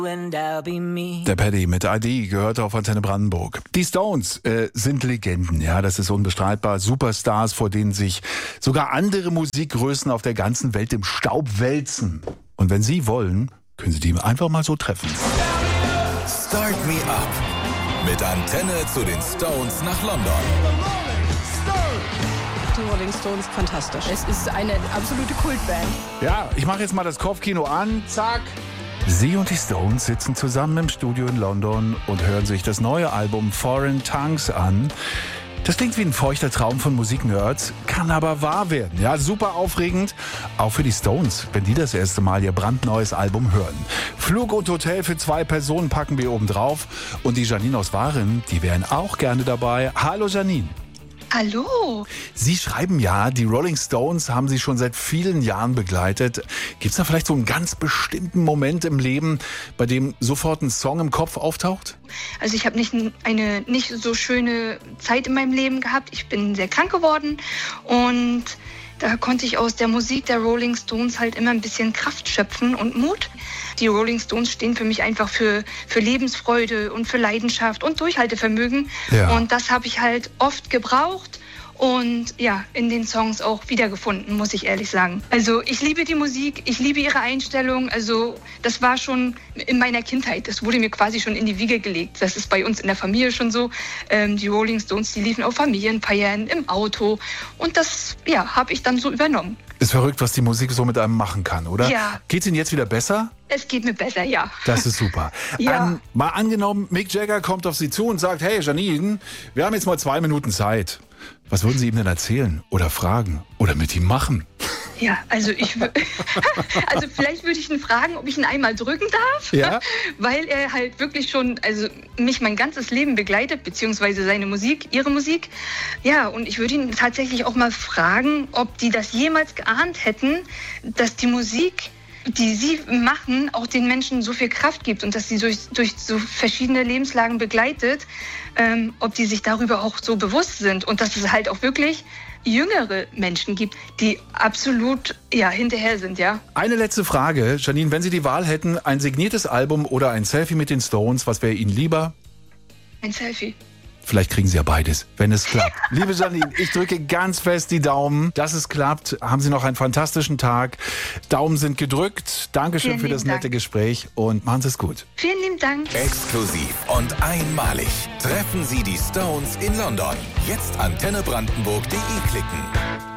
Der Paddy mit ID gehört auf Antenne Brandenburg. Die Stones sind Legenden, ja, das ist unbestreitbar. Superstars, vor denen sich sogar andere Musikgrößen auf der ganzen Welt im Staub wälzen. Und wenn Sie wollen, können Sie die einfach mal so treffen. Start Me Up mit Antenne zu den Stones nach London. Die Rolling Stones, fantastisch. Es ist eine absolute Kultband. Ja, ich mache jetzt mal das Kopfkino an. Zack. Sie und die Stones sitzen zusammen im Studio in London und hören sich das neue Album Foreign Tongues an. Das klingt wie ein feuchter Traum von Musiknerds, kann aber wahr werden. Ja, super aufregend, auch für die Stones, wenn die das erste Mal ihr brandneues Album hören. Flug und Hotel für 2 Personen packen wir oben drauf. Und die Janine aus Waren, die wären auch gerne dabei. Hallo Janine. Hallo. Sie schreiben ja, die Rolling Stones haben Sie schon seit vielen Jahren begleitet. Gibt es da vielleicht so einen ganz bestimmten Moment im Leben, bei dem sofort ein Song im Kopf auftaucht? Also ich habe eine nicht so schöne Zeit in meinem Leben gehabt. Ich bin sehr krank geworden und da konnte ich aus der Musik der Rolling Stones halt immer ein bisschen Kraft schöpfen und Mut. Die Rolling Stones stehen für mich einfach für Lebensfreude und für Leidenschaft und Durchhaltevermögen. Ja. Und das habe ich halt oft gebraucht und ja, in den Songs auch wiedergefunden, muss ich ehrlich sagen. Also ich liebe die Musik, ich liebe ihre Einstellung. Also das war schon in meiner Kindheit, das wurde mir quasi schon in die Wiege gelegt. Das ist bei uns in der Familie schon so. Die Rolling Stones, die liefen auf Familienfeiern, im Auto und das habe ich dann so übernommen. Ist verrückt, was die Musik so mit einem machen kann, oder? Ja. Geht's Ihnen jetzt wieder besser? Es geht mir besser, ja. Das ist super. Ja. Mal angenommen, Mick Jagger kommt auf Sie zu und sagt, hey Janine, wir haben jetzt mal 2 Minuten Zeit. Was würden Sie ihm denn erzählen oder fragen oder mit ihm machen? Ja, also vielleicht würde ich ihn fragen, ob ich ihn einmal drücken darf, ja? Weil er halt wirklich schon, mich mein ganzes Leben begleitet, beziehungsweise seine Musik, ihre Musik. Ja, und ich würde ihn tatsächlich auch mal fragen, ob die das jemals geahnt hätten, dass die Musik, die sie machen, auch den Menschen so viel Kraft gibt und dass sie durch so verschiedene Lebenslagen begleitet, ob die sich darüber auch so bewusst sind und dass es halt auch wirklich jüngere Menschen gibt, die absolut hinterher sind, ja. Eine letzte Frage, Janine, wenn Sie die Wahl hätten, ein signiertes Album oder ein Selfie mit den Stones, was wäre Ihnen lieber? Ein Selfie. Vielleicht kriegen Sie ja beides, wenn es klappt. Liebe Janine, ich drücke ganz fest die Daumen, dass es klappt. Haben Sie noch einen fantastischen Tag. Daumen sind gedrückt. Dankeschön für das nette Gespräch und machen Sie es gut. Vielen lieben Dank. Exklusiv und einmalig treffen Sie die Stones in London. Jetzt antennebrandenburg.de klicken.